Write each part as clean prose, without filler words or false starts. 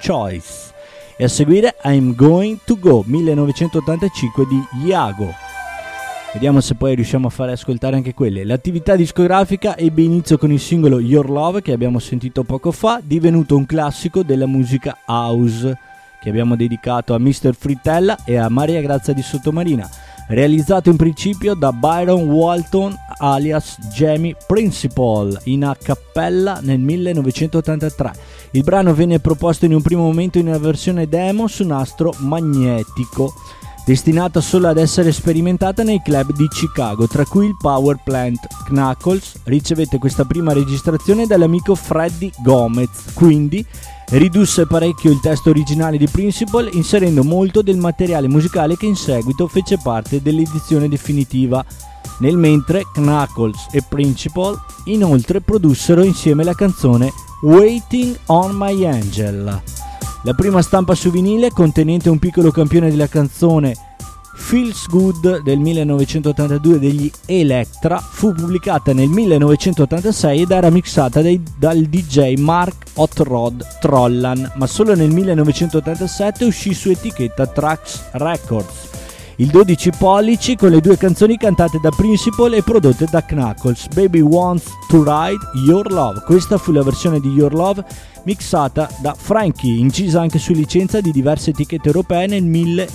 Choice. E a seguire I'm Going to Go 1985 di Iago. Vediamo se poi riusciamo a fare ascoltare anche quelle. L'attività discografica ebbe inizio con il singolo Your Love, che abbiamo sentito poco fa, divenuto un classico della musica house, che abbiamo dedicato a Mr. Frittella e a Maria Grazia di Sottomarina, realizzato in principio da Byron Walton alias Jamie Principal in a cappella nel 1983. Il brano venne proposto in un primo momento in una versione demo su nastro magnetico, destinata solo ad essere sperimentata nei club di Chicago, tra cui il Power Plant. Knuckles ricevette questa prima registrazione dall'amico Freddie Gomez, quindi ridusse parecchio il testo originale di Principal, inserendo molto del materiale musicale che in seguito fece parte dell'edizione definitiva, nel mentre Knuckles e Principal inoltre produssero insieme la canzone Waiting on My Angel. La prima stampa su vinile, contenente un piccolo campione della canzone Feels Good del 1982 degli Elektra, fu pubblicata nel 1986 ed era mixata dal DJ Mark Hot Rod Trollan, ma solo nel 1987 uscì su etichetta Trax Records. Il 12 pollici con le due canzoni cantate da Principal e prodotte da Knuckles, Baby Wants to Ride, Your Love. Questa fu la versione di Your Love mixata da Frankie, incisa anche su licenza di diverse etichette europee nel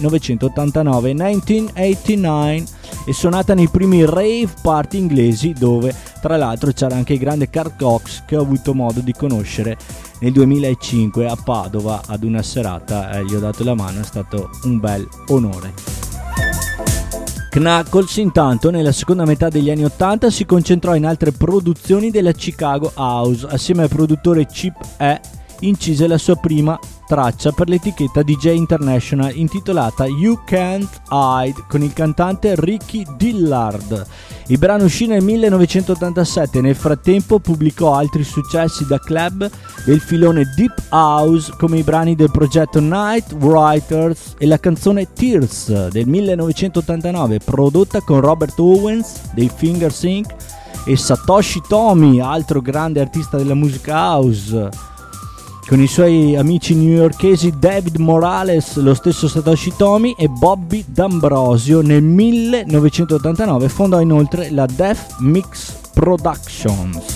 1989 e suonata nei primi rave party inglesi, dove tra l'altro c'era anche il grande Carl Cox, che ho avuto modo di conoscere nel 2005 a Padova ad una serata, gli ho dato la mano, è stato un bel onore. Knuckles intanto nella seconda metà degli anni 80 si concentrò in altre produzioni della Chicago House. Assieme al produttore Chip E incise la sua prima traccia per l'etichetta DJ International intitolata You Can't Hide con il cantante Ricky Dillard. Il brano uscì nel 1987 e nel frattempo pubblicò altri successi da club del filone Deep House, come i brani del progetto Night Writers e la canzone Tears del 1989, prodotta con Robert Owens dei Fingers Inc. e Satoshi Tomy, altro grande artista della musica house, con i suoi amici newyorkesi David Morales, lo stesso Satoshi Tomy e Bobby D'Ambrosio. Nel 1989 fondò inoltre la Def Mix Productions.